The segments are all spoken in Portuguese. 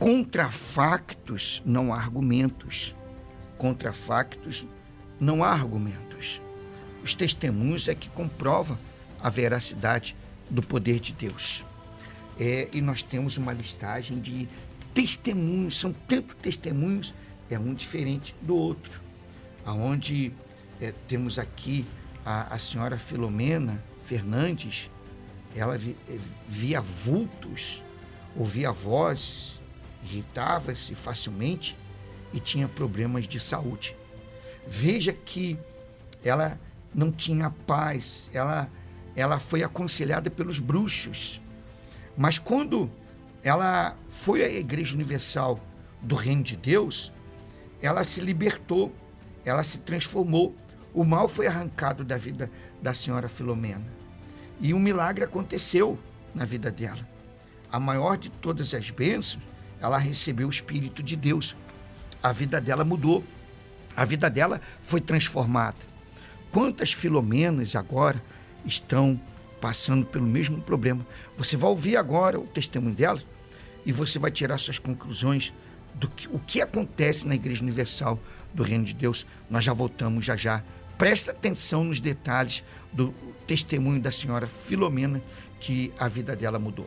contra factos não há argumentos. Contra factos não há argumentos. Os testemunhos é que comprovam a veracidade do poder de Deus. E nós temos uma listagem de testemunhos, são tantos testemunhos, um diferente do outro. Aonde temos aqui a senhora Filomena Fernandes, ela via vultos, ouvia vozes, irritava-se facilmente e tinha problemas de saúde. Veja que ela não tinha paz, ela foi aconselhada pelos bruxos. Mas quando ela foi à Igreja Universal do Reino de Deus, ela se libertou, ela se transformou. O mal foi arrancado da vida da senhora Filomena. E um milagre aconteceu na vida dela. A maior de todas as bênçãos, ela recebeu o Espírito de Deus. A vida dela mudou. A vida dela foi transformada. Quantas Filomenas agora estão passando pelo mesmo problema? Você vai ouvir agora o testemunho dela e você vai tirar suas conclusões do que acontece na Igreja Universal do Reino de Deus. Nós já voltamos já. Presta atenção nos detalhes do testemunho da senhora Filomena, que a vida dela mudou.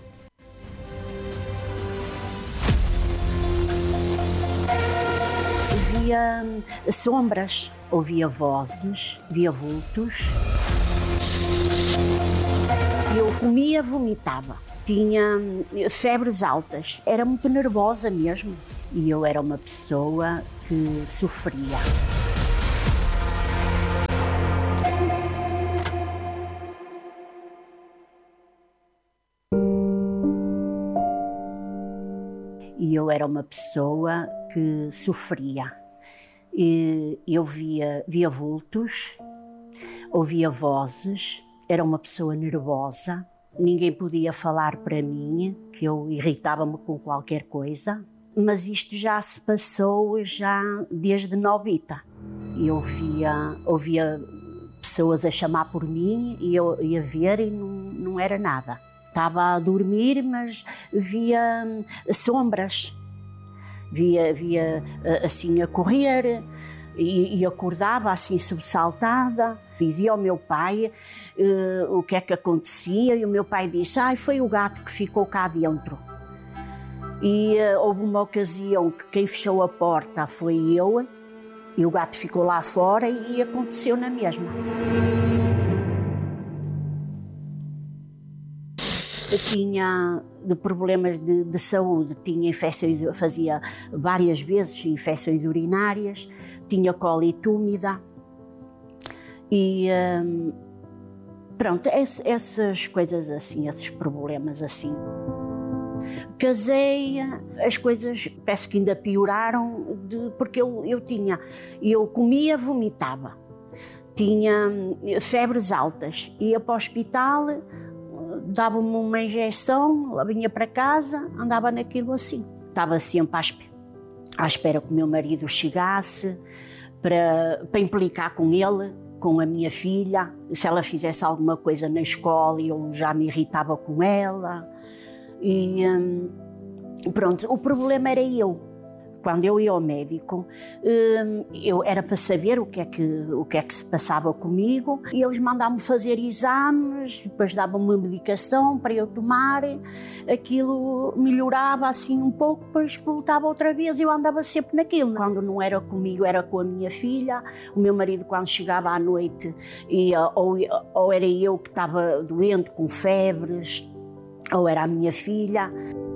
Via sombras, ouvia vozes, via vultos. Eu comia, vomitava. Tinha febres altas. Era muito nervosa mesmo. E eu era uma pessoa que sofria. E eu via vultos, ouvia vozes, era uma pessoa nervosa. Ninguém podia falar para mim, que eu irritava-me com qualquer coisa. Mas isto já se passou já desde novita. Eu ouvia pessoas a chamar por mim e eu ia ver e não era nada. Estava a dormir, mas via sombras. Via assim a correr e acordava assim sobressaltada. Dizia ao meu pai o que é que acontecia e o meu pai disse: foi o gato que ficou cá dentro. E houve uma ocasião que quem fechou a porta foi eu e o gato ficou lá fora e aconteceu na mesma. Eu tinha de problemas de saúde, tinha infecções, fazia várias vezes infecções urinárias, tinha colite úmida e pronto, essas coisas assim, esses problemas assim. Casei, as coisas parece que ainda pioraram, porque eu comia, vomitava, tinha febres altas, ia para o hospital, dava-me uma injeção, vinha para casa, andava naquilo assim. Estava sempre à espera que o meu marido chegasse para implicar com ele, com a minha filha. Se ela fizesse alguma coisa na escola, eu já me irritava com ela. E pronto, o problema era eu. Quando eu ia ao médico, eu era para saber o que é que se passava comigo, e eles mandavam-me fazer exames, depois davam-me uma medicação para eu tomar, aquilo melhorava assim um pouco, depois voltava outra vez e eu andava sempre naquilo. Quando não era comigo, era com a minha filha. O meu marido, quando chegava à noite, ou era eu que estava doente, com febres, ou era a minha filha.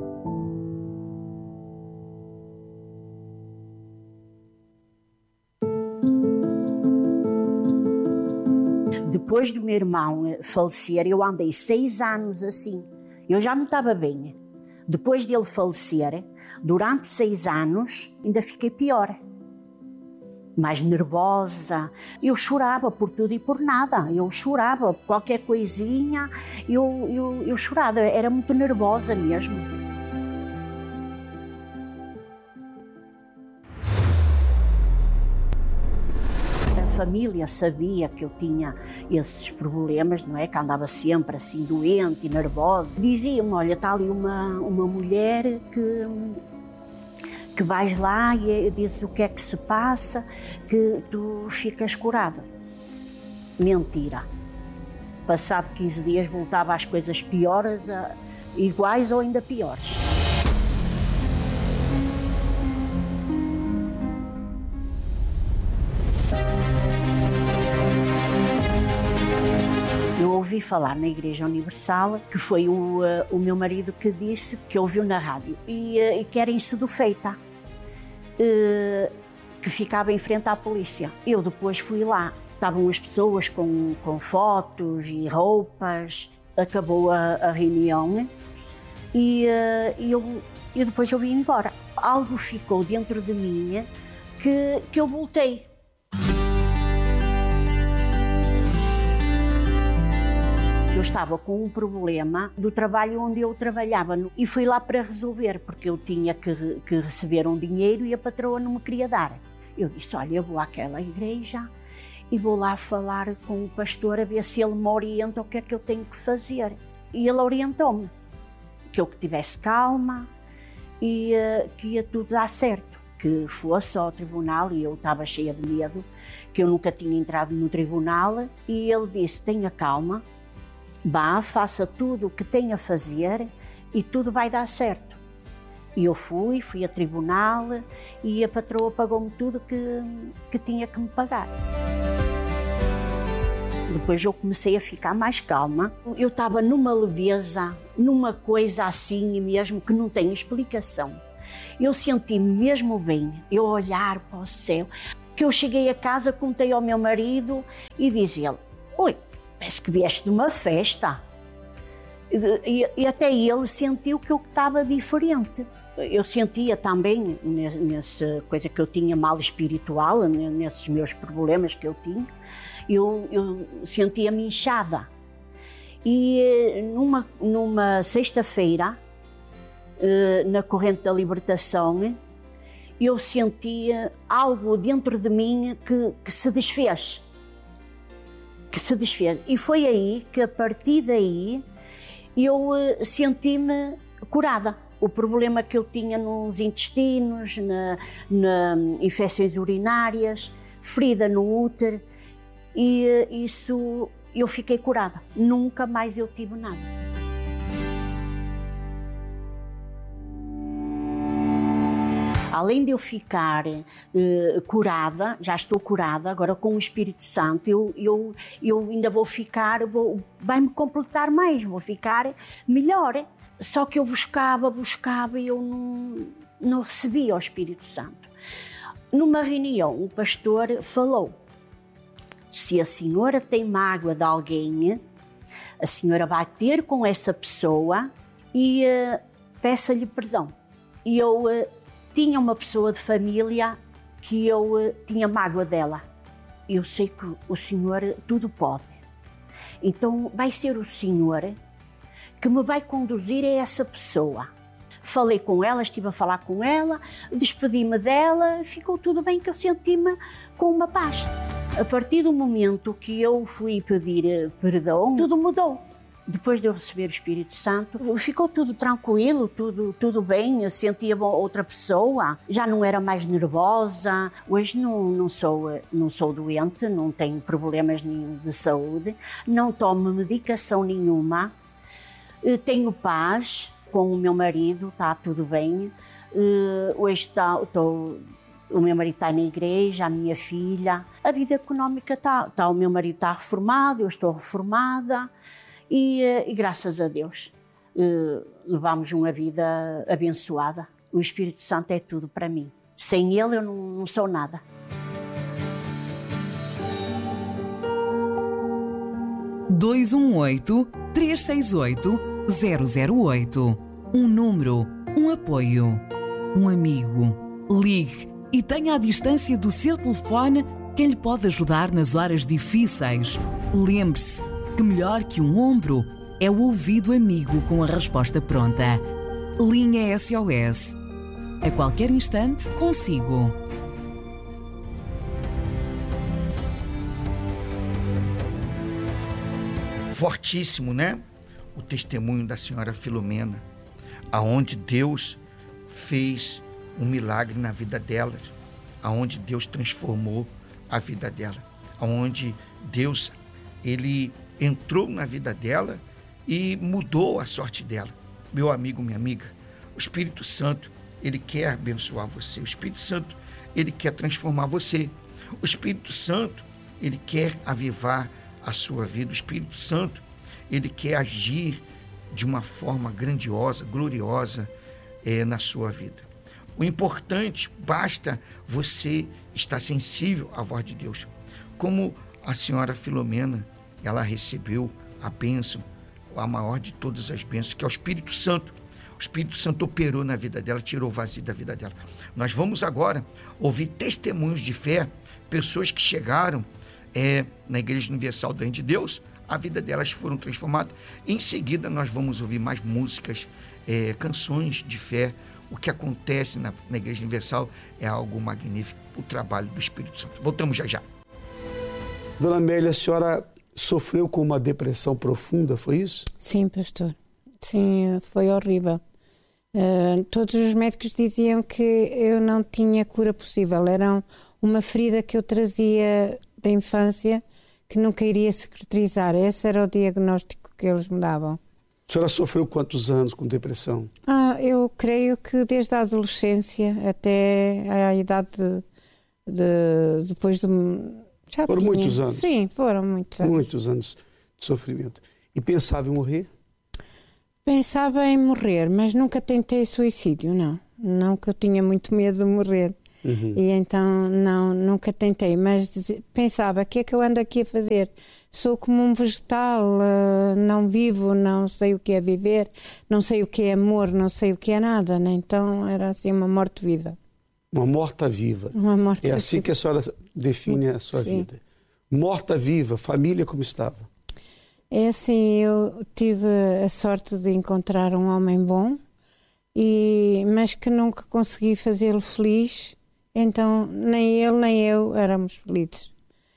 Depois do meu irmão falecer, eu andei 6 anos assim. Eu já não estava bem. Depois dele falecer, durante 6 anos, ainda fiquei pior. Mais nervosa. Eu chorava por tudo e por nada. Eu chorava. Qualquer coisinha, eu chorava. Era muito nervosa mesmo. A família sabia que eu tinha esses problemas, não é? Que andava sempre assim doente e nervosa. Diziam-me: olha, está ali uma mulher que vais lá e dizes o que é que se passa, que tu ficas curada. Mentira. Passado 15 dias voltava às coisas piores, iguais ou ainda piores. Eu ouvi falar na Igreja Universal, que foi o meu marido que disse, que ouviu na rádio, e que era em Sedufeita, que ficava em frente à polícia. Eu depois fui lá, estavam as pessoas com fotos e roupas, acabou a reunião e depois eu vim embora. Algo ficou dentro de mim que eu voltei. Eu estava com um problema do trabalho onde eu trabalhava e fui lá para resolver, porque eu tinha que receber um dinheiro e a patroa não me queria dar. Eu disse, olha, eu vou àquela igreja e vou lá falar com o pastor a ver se ele me orienta o que é que eu tenho que fazer. E ele orientou-me, que eu tivesse calma e que ia tudo dar certo, que fosse ao tribunal, e eu estava cheia de medo, que eu nunca tinha entrado no tribunal, e ele disse, tenha calma, vá, faça tudo o que tem a fazer e tudo vai dar certo. E eu fui a tribunal e a patroa pagou-me tudo que tinha que me pagar. Depois eu comecei a ficar mais calma. Eu estava numa leveza, numa coisa assim mesmo que não tem explicação. Eu senti-me mesmo bem, eu olhar para o céu, que eu cheguei a casa, contei ao meu marido e disse ele, oi, parece que vieste de uma festa. E até ele sentiu que eu estava diferente. Eu sentia também, nessa coisa que eu tinha mal espiritual, nesses meus problemas que eu tinha, eu sentia-me inchada. E numa sexta-feira, na corrente da libertação, eu sentia algo dentro de mim que se desfez. E foi aí que, a partir daí, eu senti-me curada. O problema que eu tinha nos intestinos, na infecções urinárias, ferida no útero, e isso eu fiquei curada. Nunca mais eu tive nada. Além de eu ficar curada, já estou curada, agora com o Espírito Santo, eu ainda vou ficar, vai-me completar mais, vou ficar melhor. Só que eu buscava e eu não recebia o Espírito Santo. Numa reunião, o pastor falou, se a senhora tem mágoa de alguém, a senhora vai ter com essa pessoa e peça-lhe perdão. E eu tinha uma pessoa de família que eu tinha mágoa dela. Eu sei que o Senhor tudo pode. Então vai ser o Senhor que me vai conduzir a essa pessoa. Falei com ela, estive a falar com ela, despedi-me dela, ficou tudo bem, que eu senti-me com uma paz. A partir do momento que eu fui pedir perdão, tudo mudou. Depois de eu receber o Espírito Santo, ficou tudo tranquilo, tudo bem, eu sentia outra pessoa, já não era mais nervosa. Hoje não sou doente, não tenho problemas nenhum de saúde, não tomo medicação nenhuma, tenho paz com o meu marido, está tudo bem. Hoje o meu marido está na igreja, a minha filha, a vida económica está, o meu marido está reformado, eu estou reformada. E graças a Deus levamos uma vida abençoada. O Espírito Santo é tudo para mim. Sem ele eu não sou nada. (218-368-008) Um número, um apoio, um amigo. Ligue e tenha à distância do seu telefone quem lhe pode ajudar nas horas difíceis. Lembre-se que melhor que um ombro é o ouvido amigo com a resposta pronta. Linha SOS. A qualquer instante, consigo. Fortíssimo, né? O testemunho da senhora Filomena, aonde Deus fez um milagre na vida dela, aonde Deus transformou a vida dela, aonde Deus, ele entrou na vida dela e mudou a sorte dela. Meu amigo, minha amiga, o Espírito Santo, ele quer abençoar você. O Espírito Santo, ele quer transformar você. O Espírito Santo, ele quer avivar a sua vida. O Espírito Santo, ele quer agir de uma forma grandiosa, gloriosa na sua vida. O importante, basta você estar sensível à voz de Deus. Como a senhora Filomena, ela recebeu a bênção, a maior de todas as bênçãos, que é o Espírito Santo. O Espírito Santo operou na vida dela, tirou o vazio da vida dela. Nós vamos agora ouvir testemunhos de fé, pessoas que chegaram na Igreja Universal do Reino de Deus, a vida delas foram transformadas. Em seguida, nós vamos ouvir mais músicas, canções de fé. O que acontece na Igreja Universal é algo magnífico, o trabalho do Espírito Santo. Voltamos já já. Dona Amélia, a senhora sofreu com uma depressão profunda, foi isso? Sim, pastor. Sim, foi horrível. Todos os médicos diziam que eu não tinha cura possível. Era uma ferida que eu trazia da infância que nunca iria cicatrizar. Esse era o diagnóstico que eles me davam. A senhora sofreu quantos anos com depressão? Eu creio que desde a adolescência até a idade depois de... Foram muitos anos? Sim, foram muitos anos. Muitos anos de sofrimento. E pensava em morrer? Pensava em morrer, mas nunca tentei suicídio, não. Não, que eu tinha muito medo de morrer. Uhum. E então, não, nunca tentei. Mas pensava, o que é que eu ando aqui a fazer? Sou como um vegetal, não vivo, não sei o que é viver, não sei o que é amor, não sei o que é nada. Né? Então, era assim uma morte viva. Uma morta-viva. Uma morte É assim viva. que a senhora define a sua Sim. vida. Morta-viva, família como estava? É assim, eu tive a sorte de encontrar um homem bom, mas que nunca consegui fazê-lo feliz, então nem ele nem eu éramos felizes.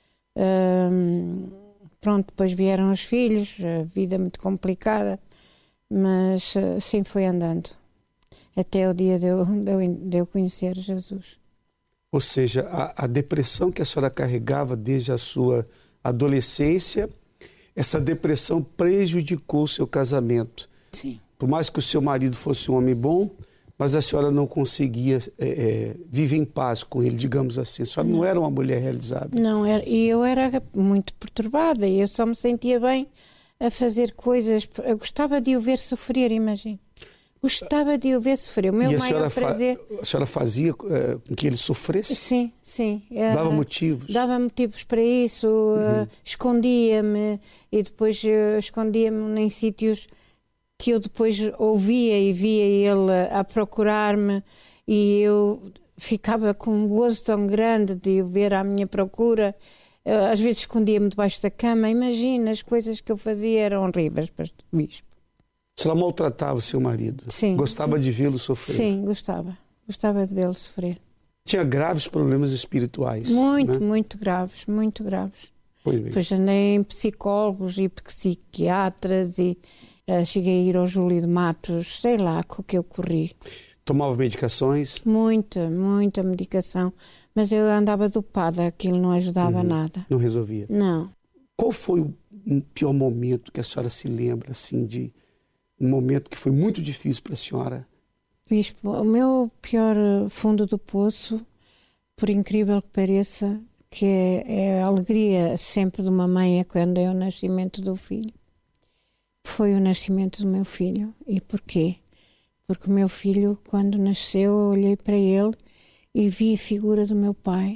Pronto, depois vieram os filhos, a vida muito complicada, mas assim foi andando, até o dia de eu conhecer Jesus. Ou seja, a depressão que a senhora carregava desde a sua adolescência, essa depressão prejudicou o seu casamento. Sim. Por mais que o seu marido fosse um homem bom, mas a senhora não conseguia viver em paz com ele, digamos assim. A senhora não era uma mulher realizada. Não, e eu era muito perturbada e eu só me sentia bem a fazer coisas. Eu gostava de o ver sofrer, imagina. Gostava de o ver sofrer. O meu maior prazer... A senhora fazia com que ele sofresse? Sim, sim. Dava motivos? Dava motivos para isso. Escondia-me e depois escondia-me em sítios que eu depois ouvia e via ele a procurar-me e eu ficava com um gozo tão grande de o ver à minha procura. Às vezes escondia-me debaixo da cama. Imagina, as coisas que eu fazia eram horríveis, pastor Bispo. A senhora maltratava o seu marido? Sim. Gostava de vê-lo sofrer? Sim, gostava. Gostava de vê-lo sofrer. Tinha graves problemas espirituais? Muito, né? muito graves, muito graves. Pois bem. Depois andei em psicólogos e psiquiatras e cheguei a ir ao Júlio de Matos, sei lá com o que eu corri. Tomava medicações? Muita, muita medicação. Mas eu andava dopada, aquilo não ajudava nada. Não resolvia? Não. Qual foi o pior momento que a senhora se lembra, assim, de um momento que foi muito difícil para a senhora? Bispo, o meu pior fundo do poço, por incrível que pareça, que é a alegria sempre de uma mãe é quando é o nascimento do filho. Foi o nascimento do meu filho. E porquê? Porque o meu filho, quando nasceu, eu olhei para ele e vi a figura do meu pai.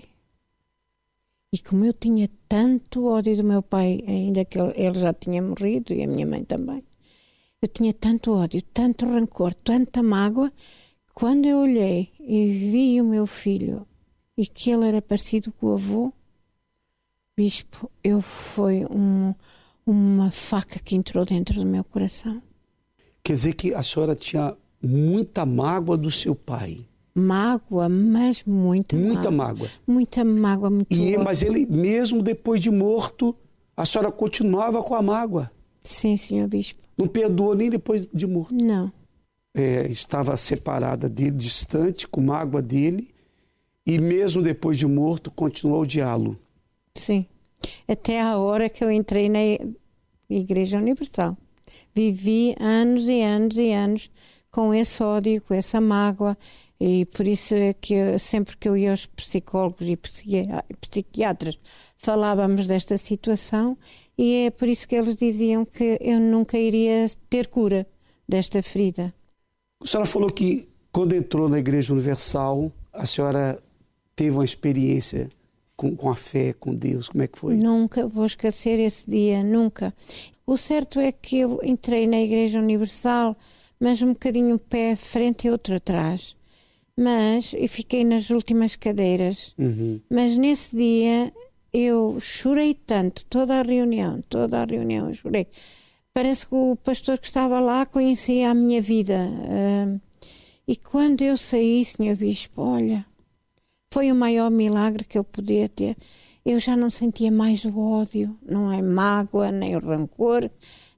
E como eu tinha tanto ódio do meu pai, ainda que ele já tinha morrido, e a minha mãe também, eu tinha tanto ódio, tanto rancor, tanta mágoa, que quando eu olhei e vi o meu filho e que ele era parecido com o avô, Bispo, foi uma faca que entrou dentro do meu coração. Quer dizer que a senhora tinha muita mágoa do seu pai? Mágoa, mas muita mágoa. Muita mágoa, muito ódio. Mas ele, mesmo depois de morto, a senhora continuava com a mágoa? Sim, senhor Bispo. Não perdoou nem depois de morto? Não. estava separada dele, distante, com mágoa dele, e mesmo depois de morto, continuou a odiá-lo. Sim. Até a hora que eu entrei na Igreja Universal. Vivi anos e anos e anos com esse ódio, com essa mágoa, e por isso é que sempre que eu ia aos psicólogos e psiquiatras falávamos desta situação, e é por isso que eles diziam que eu nunca iria ter cura desta ferida. A senhora falou que quando entrou na Igreja Universal, a senhora teve uma experiência com a fé, com Deus. Como é que foi? Nunca vou esquecer esse dia, nunca. O certo é que eu entrei na Igreja Universal, mas um bocadinho pé à frente e outro atrás. E fiquei nas últimas cadeiras. Mas nesse dia eu chorei tanto, toda a reunião eu chorei. Parece que o pastor que estava lá conhecia a minha vida. E quando eu saí, Senhor Bispo, olha, foi o maior milagre que eu podia ter. Eu já não sentia mais o ódio, não é mágoa, nem o rancor,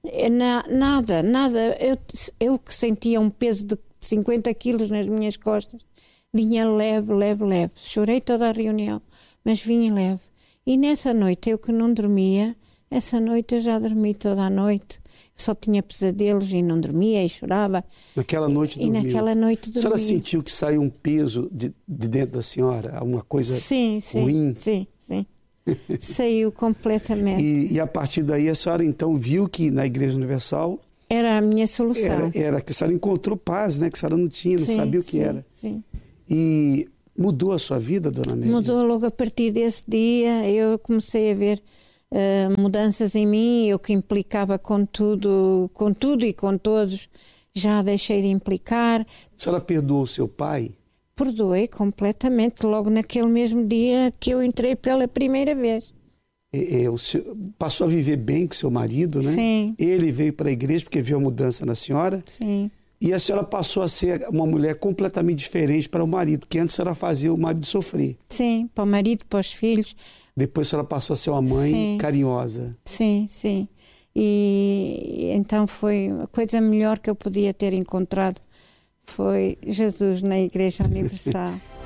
nada. Eu que sentia um peso de 50 quilos nas minhas costas, vinha leve. Chorei toda a reunião, mas vinha leve. E nessa noite, eu que não dormia, essa noite eu já dormi toda a noite. Só tinha pesadelos e não dormia e chorava. Naquela noite dormiu. E naquela noite dormi. A senhora sentiu que saiu um peso de dentro da senhora? Alguma coisa ruim? Sim. Saiu completamente. E a partir daí a senhora então viu que na Igreja Universal era a minha solução. Era que a senhora encontrou paz, né? Que a senhora não tinha, não sabia o que era. Sim. E mudou a sua vida, dona Amélia? Mudou logo a partir desse dia. Eu comecei a ver mudanças em mim. Eu que implicava com tudo e com todos, já deixei de implicar. A senhora perdoou o seu pai? Perdoei completamente, logo naquele mesmo dia que eu entrei pela primeira vez. O senhor passou a viver bem com seu marido, né? Sim. Ele veio para a igreja porque viu a mudança na senhora. Sim. E a senhora passou a ser uma mulher completamente diferente para o marido, que antes a senhora fazia o marido sofrer. Sim, para o marido, para os filhos. Depois a senhora passou a ser uma mãe carinhosa. Sim. E então foi a coisa melhor que eu podia ter encontrado. Foi Jesus na Igreja Universal.